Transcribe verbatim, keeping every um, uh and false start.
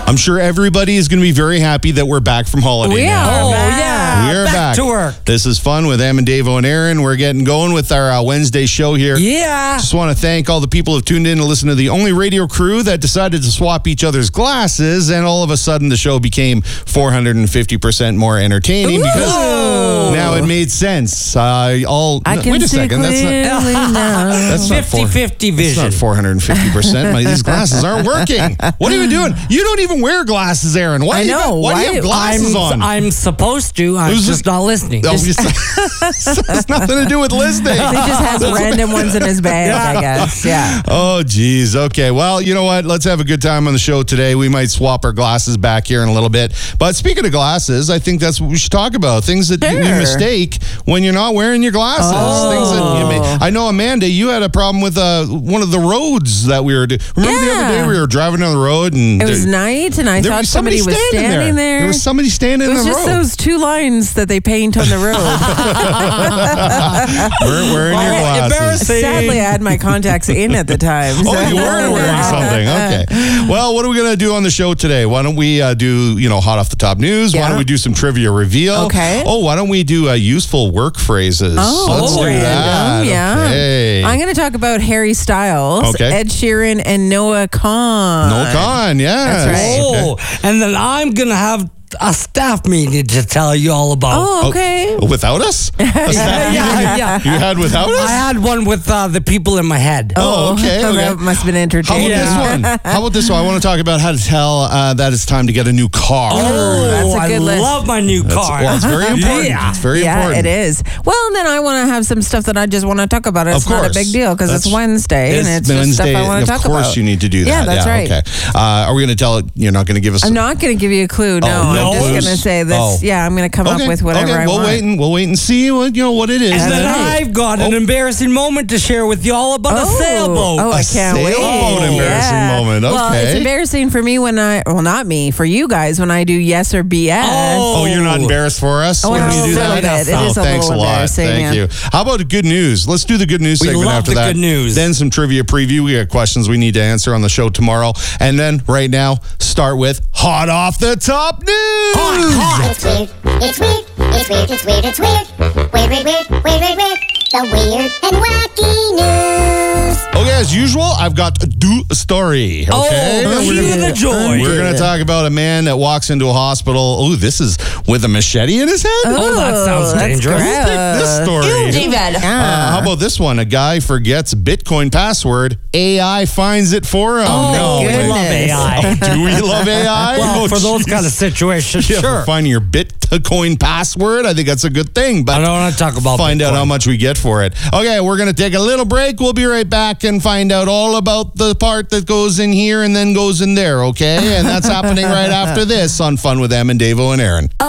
I'm sure everybody is going to be very happy that we're back from holiday We now. are Oh, back. yeah. We are back, back to work. This is fun with Em and Davo and Aaron. We're getting going with our uh, Wednesday show here. Yeah. Just want to thank all the people who've tuned in to listen to the only radio crew that decided to swap each other's glasses, and all of a sudden the show became four hundred fifty percent more entertaining because Ooh. now it made sense. Uh, all I no, can wait a see second. That's not. clearly now. That's not four- fifty-fifty It's vision. not four hundred fifty percent. My, these glasses aren't working. What are you doing? You don't even wear glasses, Aaron. Why I do you, know. got- why do you Why- have glasses I'm, on? I'm supposed to. I'm It was just just- not listening. Oh, it's it's nothing to do with listening. He just has random ones in his bag, I guess. Yeah. Oh, geez. Okay. Well, you know what? Let's have a good time on the show today. We might swap our glasses back here in a little bit. But speaking of glasses, I think that's what we should talk about. Things that you Sure. mistake when you're not wearing your glasses. Oh. Things that you may, I know, Amanda, you had a problem with uh, one of the roads that we were doing. Remember the other Yeah. day we were driving down the road and It was there, night, and I there thought was somebody, was standing standing there. There was somebody standing It in was the just road. those two lines that they paint on the road. wearing, wearing your Oh, glasses. embarrassing. Sadly, I had my contacts in at the time. Oh, so- you were wearing something. Okay. Well, what are we going to do on the show today? Why don't we uh, do, you know, hot off the top news? Why Yeah. don't we do some trivia reveal? Okay. Oh, why don't we do uh, useful work phrases? Oh, Let's do random, that. yeah. Okay. I'm going to talk about Harry Styles, Okay. Ed Sheeran, and Noah Khan. No con, yes. That's right. Oh, and then I'm going to have a staff meeting to tell you all about. Oh, okay. Without us? A staff yeah, yeah, yeah. You had without us? I had one with uh, the people in my head. Oh, okay. okay. That must have been How entertaining. about Yeah. this one? How about this one? I want to talk about how to tell uh, that it's time to get a new car. Oh, that's a I good list. love my new That's- car. well, it's very important. Yeah. It's very yeah, important. it is. Well, and then I want to have some stuff that I just want to talk about. It's Of not a course. big deal because it's That's- Wednesday and it's Wednesday. just stuff I want to talk Of about. course you need to do that. Yeah, that's right. Okay. Uh, are we going to tell it? You're not going to give us I'm not going to give you a clue. No, Oh, no I'm just clues? going to say this. Oh. Yeah, I'm going to come Okay. up with whatever okay. I we'll want. wait and we'll wait and see what you know what it is. And then right. I've got an Oh. embarrassing moment to share with you all about a sailboat. Oh, I A can't wait. sailboat embarrassing Yeah. moment. Well, it's Okay. embarrassing for me when I, well, not me, for you guys when I do yes or B S. Oh, you're not embarrassed for us Oh, when a you do little that? bit. It oh, is a thanks little a lot. embarrassing, Thank yeah. you. How about the good news? Let's do the good news We segment love after the that. good news. Then some trivia preview. We got questions we need to answer on the show tomorrow. And then right now, start with hot off the top news. It's weird, it's weird, it's weird, it's weird, it's weird. Weird, weird, weird, weird, weird, weird. The weird and wacky news. Okay, as usual, I've got do a story. Okay, Oh, We're hear gonna- the joy. We're going to talk about a man that walks into a hospital. Oh, this is with a machete in his head? Oh, that sounds that's dangerous. gross. Pick this story. Uh, Yeah. how about this one? A guy forgets Bitcoin password. A I finds it for him. Oh, no, we goodness. love A I. do we love A I? Well, Oh, for those geez. kind of situations, Yeah, sure. for finding your Bitcoin password, I think that's a good thing. But I don't want to talk about find out Bitcoin. how much we get for it. Okay, we're going to take a little break. We'll be right back and find out all about the part that goes in here and then goes in there, okay? And that's happening right after this on Fun with Em and Davo and Aaron.